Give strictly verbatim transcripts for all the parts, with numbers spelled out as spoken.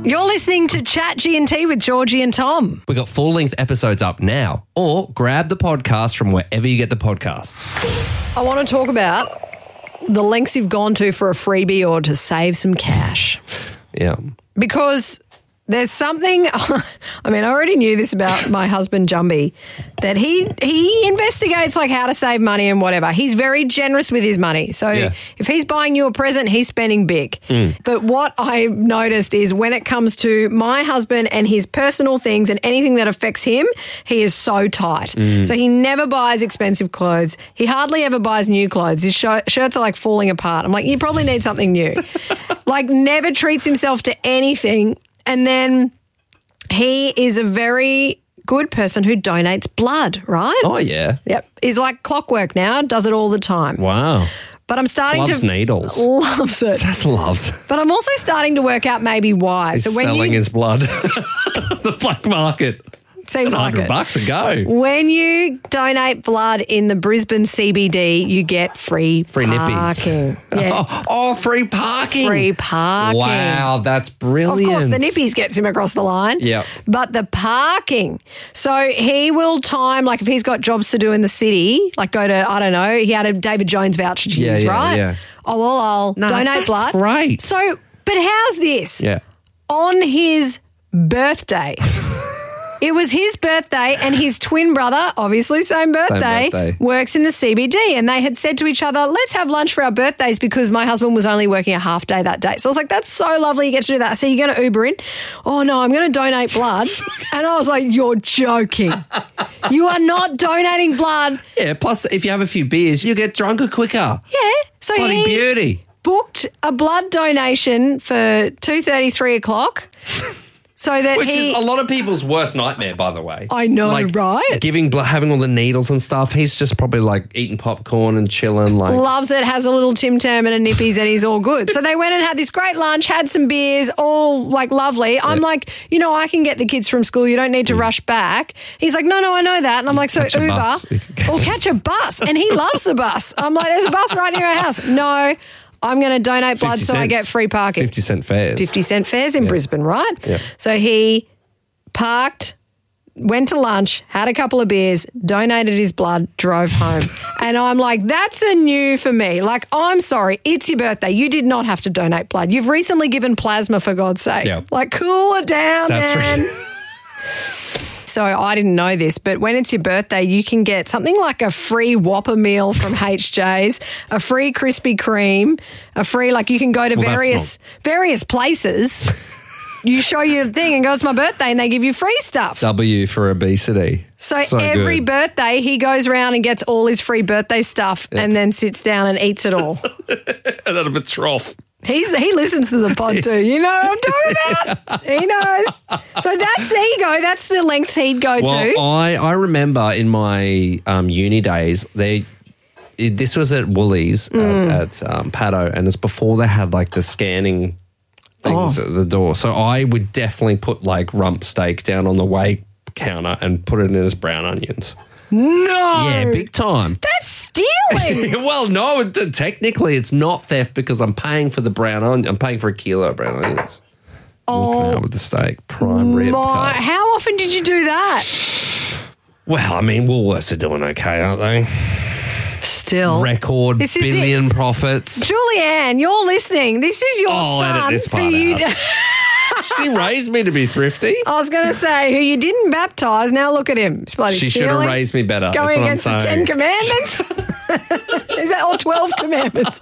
You're listening to Chat G and T with Georgie and Tom. We got full-length episodes up now, or grab the podcast from wherever you get the podcasts. I want to talk about the lengths you've gone to for a freebie or to save some cash. Yeah. Because there's something, I mean, I already knew this about my husband, Jumby, that he he investigates like how to save money and whatever. He's very generous with his money. So Yeah. if he's buying you a present, he's spending big. Mm. But what I noticed is when it comes to my husband and his personal things and anything that affects him, he is so tight. Mm. So he never buys expensive clothes. He hardly ever buys new clothes. His sh- shirts are like falling apart. I'm like, you probably need something new. Like never treats himself to anything. And then he is a very good person who donates blood, right? Oh, yeah. Yep. He's like clockwork now, does it all the time. Wow. But I'm starting Loves to... needles. Loves it. Just loves. But I'm also starting to work out maybe why. He's so when selling you, his blood. The black market. Seems like one hundred it. bucks a go. When you donate blood in the Brisbane C B D, you get free Free parking. nippies. Yeah. Oh, oh, free parking. Free parking. Wow, that's Of brilliant. course, the nippies gets him across the line. Yep. But the parking. So he will time, like if he's got jobs to do in the city, like go to, I don't know, he had a David Jones voucher to Yeah, use, yeah, right? yeah. Oh, well, I'll No, donate that's blood. great. So, but how's this? Yeah. On his birthday. It was his birthday and his twin brother, obviously same birthday, birthday. works in the C B D, and they had said to each other, let's have lunch for our birthdays because my husband was only working a half day that day. So I was like, that's so lovely you get to do that. So you're going to Uber in? Oh, no, I'm going to donate blood. And I was like, you're joking. You are not donating blood. Yeah, plus if you have a few beers, you get drunker quicker. Yeah. So Bloody he beauty. booked a blood donation for two thirty, three o'clock. So that Which he, is a lot of people's worst nightmare, by the way. I know, like, right? Giving blood, having all the needles and stuff. He's just probably like eating popcorn and chilling. Like, loves it, has a little Tim Tam and a nippies, and he's all good. So they went and had this great lunch, had some beers, all like lovely. I'm Yeah. like, you know, I can get the kids from school. You don't need to rush back. He's like, no, no, I know that. And I'm like, so catch a Uber bus. or catch a bus. And he loves the bus. I'm like, there's a bus right near our house. No, I'm going to donate blood fifty so I cents. get free parking. fifty cent fares. fifty cent fares in Brisbane, right? Yeah. So he parked, went to lunch, had a couple of beers, donated his blood, drove home. And I'm like, that's a new for me. Like, I'm sorry, it's your birthday. You did not have to donate blood. You've recently given plasma, for God's sake. Yeah. Like, cool it down, That's man. right. So I didn't know this, but when it's your birthday, you can get something like a free Whopper meal from H J's, a free Krispy Kreme, a free, like you can go to Well, that's various various places. You show your thing and go, it's my birthday, and they give you free stuff. W for obesity. So, every good. birthday, he goes around and gets all his free birthday stuff and then sits down and eats it all. And out of a trough. He's He listens to the pod too. You know what I'm talking about? He knows. So that's, there you go. That's the lengths he'd go Well, to. I, I remember in my um, uni days, they it, this was at Woolies Mm. at, at um, Paddo, and it's before they had like the scanning things Oh. at the door. So I would definitely put like rump steak down on the weigh counter and put it in as brown onions. No. Yeah, big time. That's stealing. Well, no, it- technically it's not theft because I'm paying for the brown onion. I'm paying for a kilo of brown onions. Walking out with the steak, prime rib My, cut. how often did you do that? Well, I mean, Woolworths are doing okay, aren't they? Still. Record This is billion it. profits. Julianne, you're listening. This is your I'll son. edit this part who you, out. She raised me to be thrifty. I was going to say, who you didn't baptise. Now look at him. He's bloody She should have stealing, raised me better. That's Going what I'm against the saying. Ten Commandments. Is that all twelve commandments?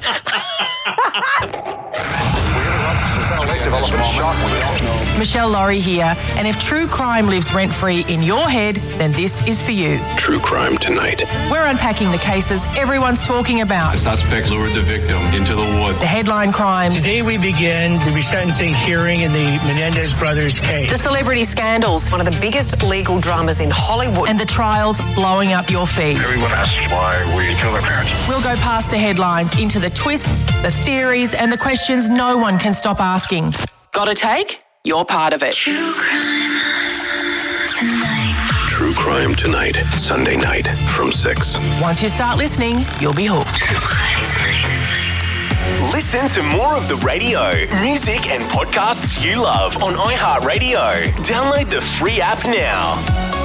Michelle Laurie here, and if true crime lives rent-free in your head, then this is for you. True Crime Tonight. We're unpacking the cases everyone's talking about. The suspect lured the victim into the woods. The headline crimes, Today we begin the resentencing hearing in the Menendez brothers case. the celebrity scandals, One of the biggest legal dramas in Hollywood. and the trials blowing up your feed. Everyone asks why we killed our parents. We'll go past the headlines into the twists, the theories, and the questions no one can stop asking. Got a take? You're part of it. True crime tonight. True Crime Tonight, Sunday night from six. Once you start listening, you'll be hooked. True crime tonight. Listen to more of the radio, music and podcasts you love on iHeartRadio. Download the free app now.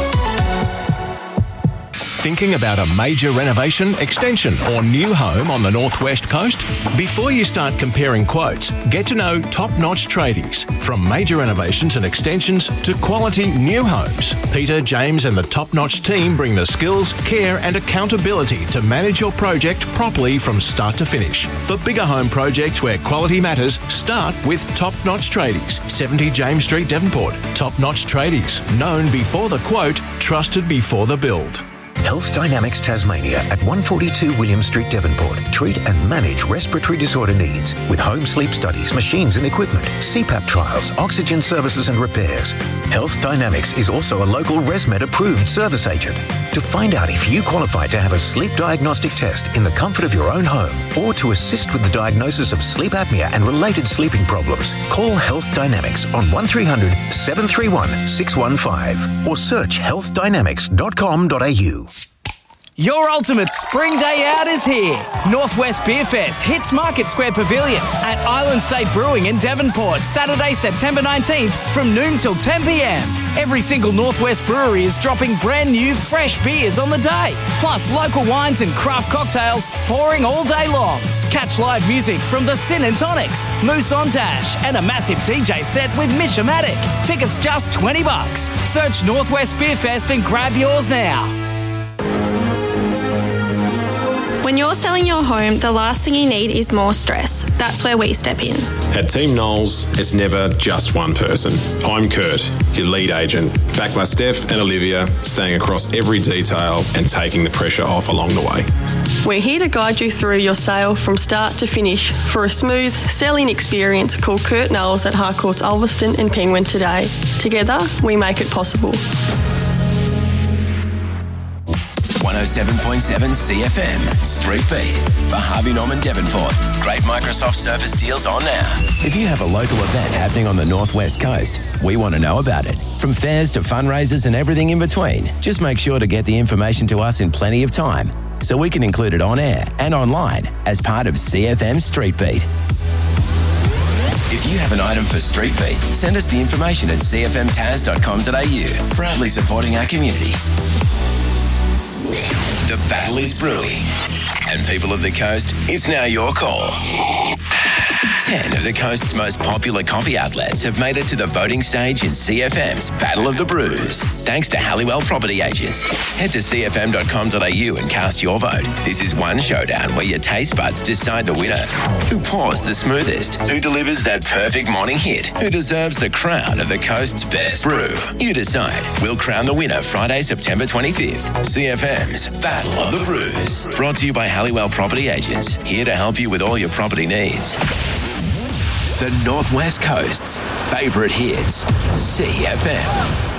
Thinking about a major renovation, extension or new home on the Northwest Coast? Before you start comparing quotes, get to know top-notch tradies. From major renovations and extensions to quality new homes, Peter, James and the top-notch team bring the skills, care and accountability to manage your project properly from start to finish. For bigger home projects where quality matters, start with Top-Notch Tradies, seventy James Street, Devonport. Top-Notch Tradies, known before the quote, trusted before the build. Health Dynamics Tasmania at one forty-two William Street, Devonport. Treat and manage respiratory disorder needs with home sleep studies, machines and equipment, C PAP trials, oxygen services and repairs. Health Dynamics is also a local ResMed approved service agent. To find out if you qualify to have a sleep diagnostic test in the comfort of your own home or to assist with the diagnosis of sleep apnea and related sleeping problems, call Health Dynamics on one three hundred, seven three one, six one five or search health dynamics dot com dot a u. Your ultimate spring day out is here. Northwest Beer Fest hits Market Square Pavilion at Island State Brewing in Devonport, Saturday, September nineteenth from noon till ten p.m. Every single Northwest brewery is dropping brand new, fresh beers on the day, plus local wines and craft cocktails pouring all day long. Catch live music from the Sin and Tonics, Moose on Dash, and a massive D J set with Mishomatic. Tickets just twenty bucks. Search Northwest Beer Fest and grab yours now. When you're selling your home, the last thing you need is more stress. That's where we step in. At Team Knowles, it's never just one person. I'm Kurt, your lead agent, backed by Steph and Olivia, staying across every detail and taking the pressure off along the way. We're here to guide you through your sale from start to finish for a smooth selling experience. Call Kurt Knowles at Harcourts Ulverston and Penguin today. Together, we make it possible. one oh seven point seven C F M, Street Beat, for Harvey Norman Devonport. Great Microsoft Surface deals on now. If you have a local event happening on the Northwest Coast, we want to know about it. From fairs to fundraisers and everything in between, just make sure to get the information to us in plenty of time so we can include it on air and online as part of C F M Street Beat. If you have an item for Street Beat, send us the information at c f m tas dot com dot a u, proudly supporting our community. The battle is brewing. And people of the coast, it's now your call. Ten of the coast's most popular coffee outlets have made it to the voting stage in C F M's Battle of the Brews, thanks to Halliwell Property Agents. Head to c f m dot com dot a u and cast your vote. This is one showdown where your taste buds decide the winner. Who pours the smoothest? Who delivers that perfect morning hit? Who deserves the crown of the coast's best brew? You decide. We'll crown the winner Friday, September twenty-fifth. C F M's Battle of the Brews. Brought to you by Halliwell Property Agents. Here to help you with all your property needs. The Northwest Coast's favourite hits, C F M.